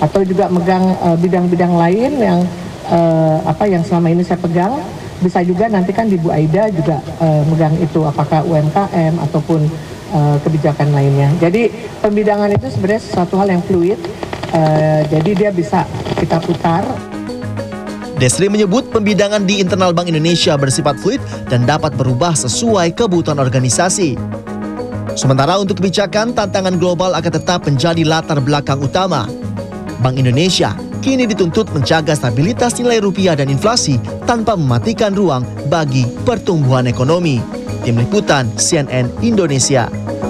atau juga megang bidang-bidang lain yang yang selama ini saya pegang, bisa juga nanti kan di Bu Aida juga megang itu, apakah UMKM ataupun kebijakan lainnya. Jadi pembidangan itu sebenarnya sesuatu hal yang fluid, jadi dia bisa kita putar. Desri menyebut pembidangan di internal Bank Indonesia bersifat fluid dan dapat berubah sesuai kebutuhan organisasi. Sementara untuk kebijakan, tantangan global akan tetap menjadi latar belakang utama. Bank Indonesia kini dituntut menjaga stabilitas nilai rupiah dan inflasi tanpa mematikan ruang bagi pertumbuhan ekonomi. Tim Liputan CNN Indonesia.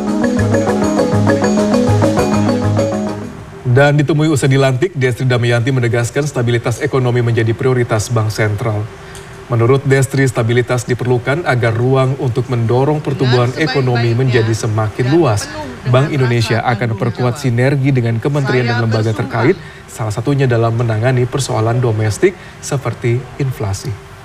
Dan ditemui usai dilantik, Destri Damayanti menegaskan stabilitas ekonomi menjadi prioritas Bank Sentral. Menurut Destri, stabilitas diperlukan agar ruang untuk mendorong pertumbuhan ekonomi menjadi semakin luas. Bank Indonesia akan memperkuat sinergi dengan kementerian dan lembaga terkait, salah satunya dalam menangani persoalan domestik seperti inflasi.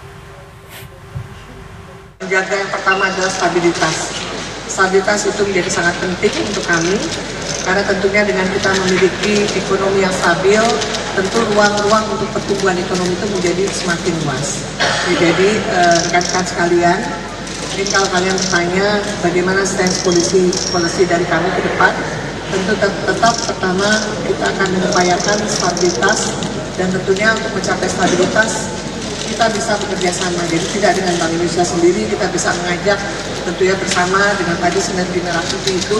Menjaga yang pertama adalah stabilitas. Stabilitas itu menjadi sangat penting untuk kami. Karena tentunya dengan kita memiliki ekonomi yang stabil, tentu ruang-ruang untuk pertumbuhan ekonomi itu menjadi semakin luas. Jadi rekan-rekan sekalian, ini kalau kalian bertanya bagaimana stance policy dari kami ke depan, tentu tetap pertama kita akan mengupayakan stabilitas, dan tentunya untuk mencapai stabilitas kita bisa bekerja sama. Jadi tidak dengan Bank Indonesia sendiri, kita bisa mengajak tentunya bersama dengan tadi sinergi merah putih itu.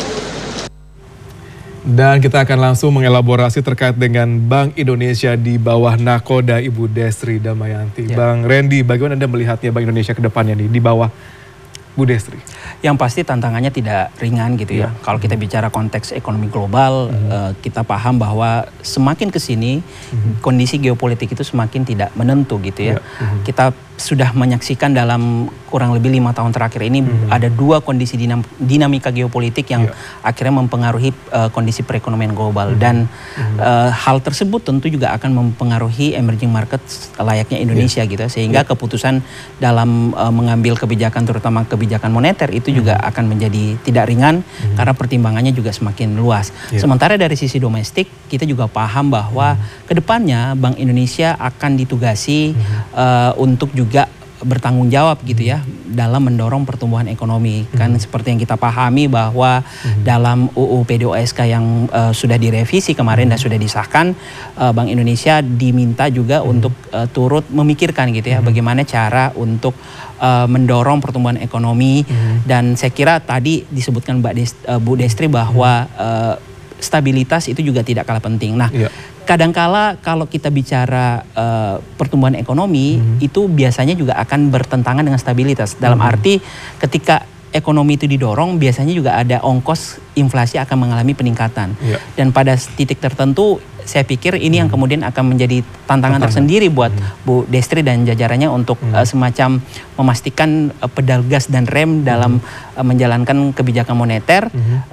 Dan kita akan langsung mengelaborasi terkait dengan Bank Indonesia di bawah nakoda Ibu Destri Damayanti. Ya. Bang Randy, bagaimana Anda melihatnya Bank Indonesia ke depannya nih di bawah Bu Destri? Yang pasti tantangannya tidak ringan gitu ya. Kalau kita bicara konteks ekonomi global, kita paham bahwa semakin ke sini kondisi geopolitik itu semakin tidak menentu gitu ya. Kita sudah menyaksikan dalam kurang lebih 5 tahun terakhir ini ada dua kondisi dinamika geopolitik yang akhirnya mempengaruhi kondisi perekonomian global, dan hal tersebut tentu juga akan mempengaruhi emerging market layaknya Indonesia gitu ya. Sehingga keputusan dalam mengambil kebijakan, terutama kebijakan moneter itu juga akan menjadi tidak ringan karena pertimbangannya juga semakin luas. Sementara dari sisi domestik kita juga paham bahwa kedepannya Bank Indonesia akan ditugasi untuk juga bertanggung jawab gitu ya dalam mendorong pertumbuhan ekonomi. Kan seperti yang kita pahami bahwa dalam UU PDOSK yang sudah direvisi kemarin dan sudah disahkan, Bank Indonesia diminta juga untuk turut memikirkan gitu ya bagaimana cara untuk mendorong pertumbuhan ekonomi. Dan saya kira tadi disebutkan Bu Destri bahwa stabilitas itu juga tidak kalah penting. Nah, kadangkala kalau kita bicara pertumbuhan ekonomi itu biasanya juga akan bertentangan dengan stabilitas. Dalam arti ketika ekonomi itu didorong, biasanya juga ada ongkos inflasi akan mengalami peningkatan. Dan pada titik tertentu saya pikir ini yang kemudian akan menjadi tantangan tersendiri buat Bu Destri dan jajarannya untuk semacam memastikan pedal gas dan rem dalam menjalankan kebijakan moneter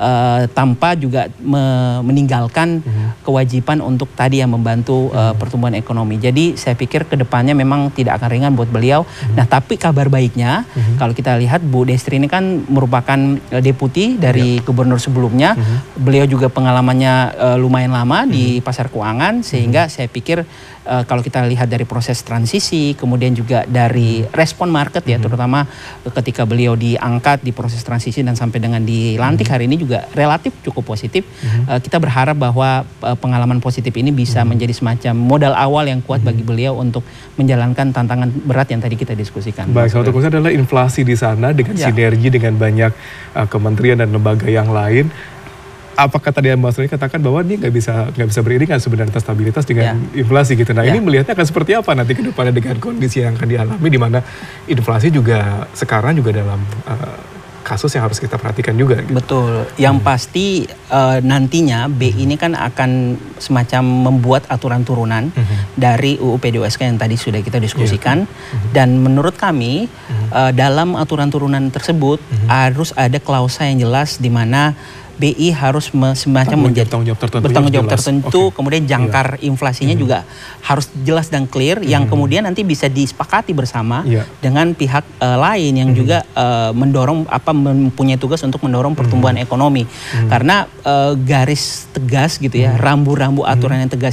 tanpa juga meninggalkan kewajiban untuk tadi yang membantu pertumbuhan ekonomi. Jadi saya pikir kedepannya memang tidak akan ringan buat beliau. Nah, tapi kabar baiknya kalau kita lihat Bu Destri ini kan merupakan deputi dari gubernur sebelumnya. Beliau juga pengalamannya lumayan lama di pasar keuangan, sehingga saya pikir kalau kita lihat dari proses transisi, kemudian juga dari respon market ya, terutama ketika beliau diangkat di proses transisi dan sampai dengan dilantik hari ini juga relatif cukup positif. Kita berharap bahwa pengalaman positif ini bisa menjadi semacam modal awal yang kuat bagi beliau untuk menjalankan tantangan berat yang tadi kita diskusikan. Baik, salah satunya adalah inflasi di sana dengan sinergi dengan banyak kementerian dan lembaga yang lain. Apakah tadi Mas Roni katakan bahwa ini nggak bisa beriringan sebenarnya stabilitas dengan inflasi gitu. Nah, ini melihatnya akan seperti apa nanti ke depannya dengan kondisi yang akan dialami, di mana inflasi juga sekarang juga dalam kasus yang harus kita perhatikan juga. Gitu. Betul. Yang pasti nantinya BI ini kan akan semacam membuat aturan turunan dari UU PDOSK yang tadi sudah kita diskusikan. Dan menurut kami dalam aturan turunan tersebut harus ada klausa yang jelas di mana BI harus semacam menjadi bertanggung jawab tertentu, kemudian jangkar inflasinya juga harus jelas dan clear, yang kemudian nanti bisa disepakati bersama dengan pihak lain yang juga mendorong mempunyai tugas untuk mendorong pertumbuhan ekonomi. Karena garis tegas gitu ya, rambu-rambu aturan yang tegas